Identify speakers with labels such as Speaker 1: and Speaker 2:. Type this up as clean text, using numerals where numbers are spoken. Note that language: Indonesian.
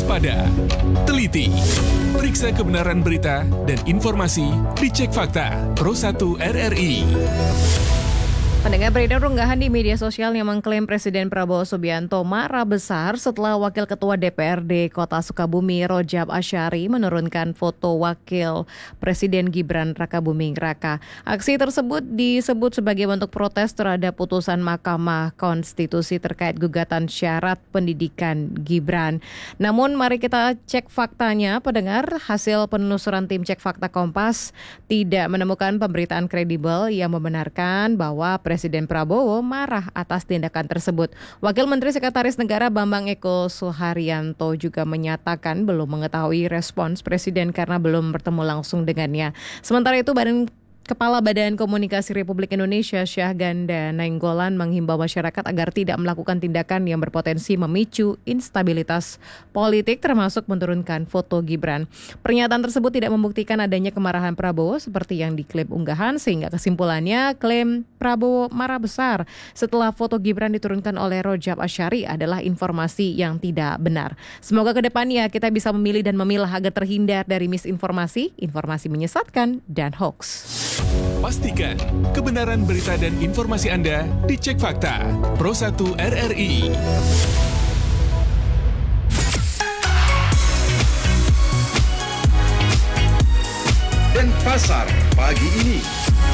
Speaker 1: waspada, teliti, periksa kebenaran berita dan informasi, dicek fakta. Pro 1 RRI.
Speaker 2: Pendengar, beredar unggahan di media sosial yang mengklaim Presiden Prabowo Subianto marah besar setelah Wakil Ketua DPRD Kota Sukabumi Rojab Asyari menurunkan foto Wakil Presiden Gibran Rakabuming Raka. Aksi tersebut disebut sebagai bentuk protes terhadap putusan Mahkamah Konstitusi terkait gugatan syarat pendidikan Gibran. Namun mari kita cek faktanya, pendengar. Hasil penelusuran tim Cek Fakta Kompas tidak menemukan pemberitaan kredibel yang membenarkan bahwa Presiden Prabowo marah atas tindakan tersebut. Wakil Menteri Sekretaris Negara Bambang Eko Suharyanto juga menyatakan belum mengetahui respons Presiden karena belum bertemu langsung dengannya. Sementara itu, Kepala Badan Komunikasi Republik Indonesia Syahganda Nainggolan menghimbau masyarakat agar tidak melakukan tindakan yang berpotensi memicu instabilitas politik, termasuk menurunkan foto Gibran. Pernyataan tersebut tidak membuktikan adanya kemarahan Prabowo seperti yang diklaim unggahan, sehingga kesimpulannya klaim Prabowo marah besar setelah foto Gibran diturunkan oleh Rojab Asyari adalah informasi yang tidak benar. Semoga ke depannya kita bisa memilih dan memilah agar terhindar dari misinformasi, informasi menyesatkan, dan hoax.
Speaker 1: Pastikan kebenaran berita dan informasi Anda dicek fakta. Pro 1 RRI.
Speaker 3: Denpasar pagi ini.